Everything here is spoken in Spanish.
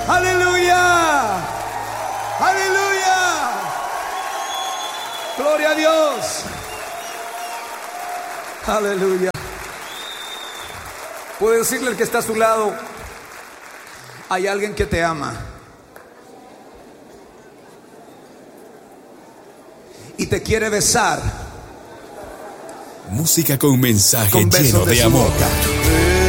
Aleluya. Aleluya. Gloria a Dios. Aleluya. Puede decirle al que está a su lado: hay alguien que te ama y te quiere besar. Música con mensaje Con besos lleno de de su amor. boca.